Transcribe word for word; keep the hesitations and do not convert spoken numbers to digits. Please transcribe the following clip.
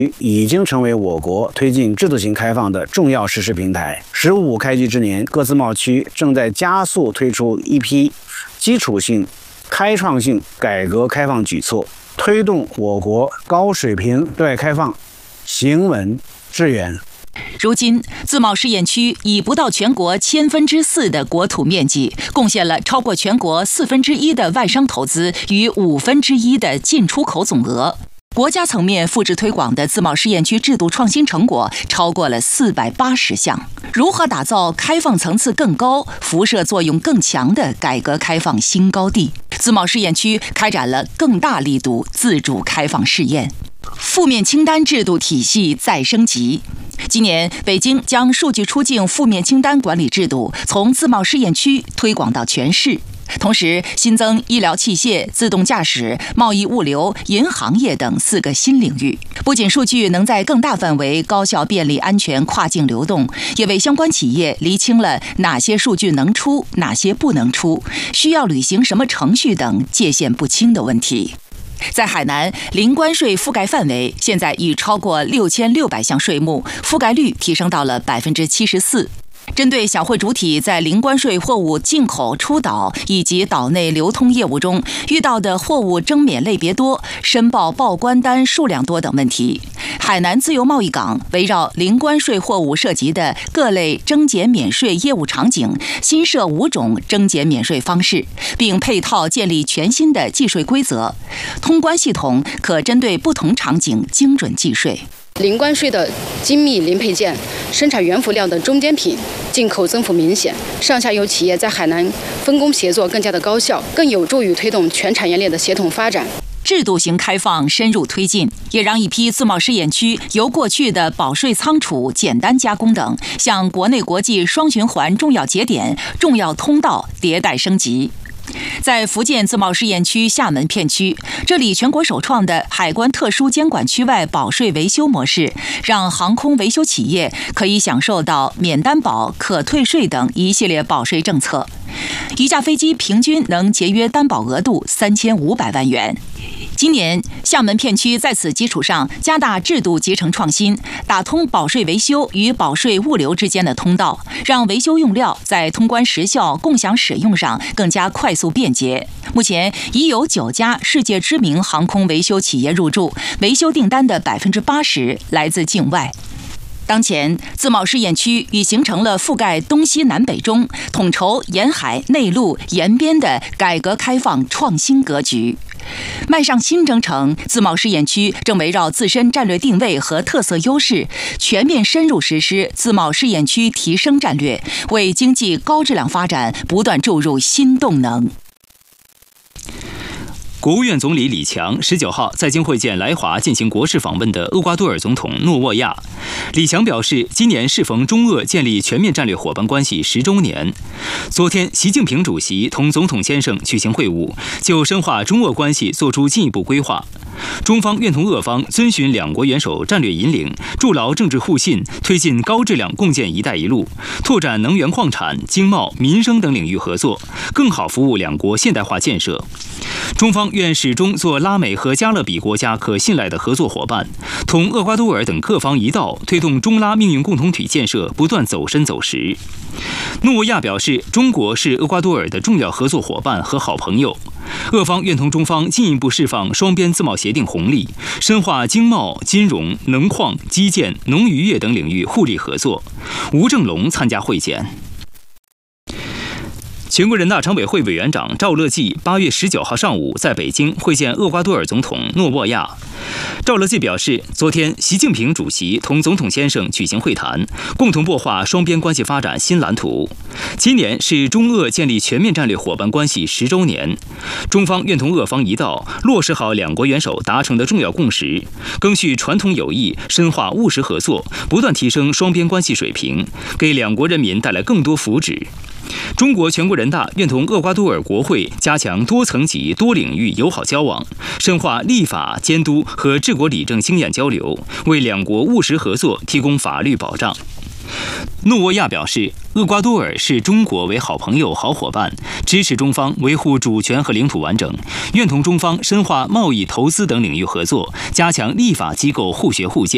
已经成为我国推进制度型开放的重要实施平台。“十五”开局之年，各自贸区正在加速推出一批基础性、开创性改革开放举措，推动我国高水平对外开放行稳致远。 如今，自贸试验区以不到全国千分之四的国土面积，贡献了超过全国四分之一的外商投资与五分之一的进出口总额。国家层面复制推广的自贸试验区制度创新成果超过了四百八十项。如何打造开放层次更高、辐射作用更强的改革开放新高地？自贸试验区开展了更大力度自主开放试验，负面清单制度体系再升级。今年，北京将数据出境负面清单管理制度从自贸试验区推广到全市。同时，新增医疗器械、自动驾驶、贸易物流、银行业等四个新领域。不仅数据能在更大范围、高效、便利、安全跨境流动，也为相关企业厘清了哪些数据能出、哪些不能出，需要履行什么程序等界限不清的问题。在海南，零关税覆盖范围现在已超过六千六百项税目，覆盖率提升到了百分之七十四。针对小汇主体在零关税货物进口、出岛以及岛内流通业务中遇到的货物征免类别多、申报报关单数量多等问题，海南自由贸易港围绕零关税货物涉及的各类征减免税业务场景，新设五种征减免税方式，并配套建立全新的计税规则，通关系统可针对不同场景精准计税。 零关税的精密零配件、生产原辅料的中间品进口增幅明显，上下游企业在海南分工协作更加的高效，更有助于推动全产业链的协同发展。 制度型开放深入推进，也让一批自贸试验区由过去的保税仓储、简单加工等，向国内国际双循环重要节点、重要通道迭代升级。在福建自贸试验区厦门片区，这里全国首创的海关特殊监管区外保税维修模式，让航空维修企业可以享受到免担保、可退税等一系列保税政策。一架飞机平均能节约担保额度三千五百万元。今年，厦门片区在此基础上加大制度集成创新，打通保税维修与保税物流之间的通道，让维修用料在通关时效、共享使用上更加快速便捷。目前已有九家世界知名航空维修企业入驻，维修订单的百分之八十来自境外。当前，自贸试验区已形成了覆盖东西南北中、统筹沿海、内陆、沿边的改革开放创新格局。迈上新征程，自贸试验区正围绕自身战略定位和特色优势，全面深入实施自贸试验区提升战略，为经济高质量发展不断注入新动能。 国务院总理李强十九号在京会见来华进行国事访问的厄瓜多尔总统诺沃亚。李强表示，今年适逢中俄建立全面战略伙伴关系十周年。昨天，习近平主席同总统先生举行会晤，就深化中俄关系作出进一步规划。中方愿同俄方遵循两国元首战略引领，筑牢政治互信，推进高质量共建“一带一路”，拓展能源、矿产、经贸、民生等领域合作，更好服务两国现代化建设。中方愿始终做拉美和加勒比国家可信赖的合作伙伴，同厄瓜多尔等各方一道，推动中拉命运共同体建设不断走深走实。诺沃亚表示，中国是厄瓜多尔的重要合作伙伴和好朋友，俄方愿同中方进一步释放双边自贸协定红利，深化经贸、金融、能矿、基建、农渔业等领域互利合作。吴正龙参加会见。全国人大常委会委员长赵乐际八月十九号上午在北京会见厄瓜多尔总统诺沃亚。赵乐际表示，昨天习近平主席同总统先生举行会谈，共同擘画双边关系发展新蓝图。今年是中俄建立全面战略伙伴关系十周年，中方愿同俄方一道，落实好两国元首达成的重要共识，赓续传统友谊，深化务实合作，不断提升双边关系水平，给两国人民带来更多福祉。中国全国人大愿同厄瓜多尔国会加强多层级、多领域友好交往，深化立法、监督和治国理政经验交流，为两国务实合作提供法律保障。诺沃亚表示，厄瓜多尔视中国为好朋友、好伙伴，支持中方维护主权和领土完整，愿同中方深化贸易、投资等领域合作，加强立法机构互学互鉴。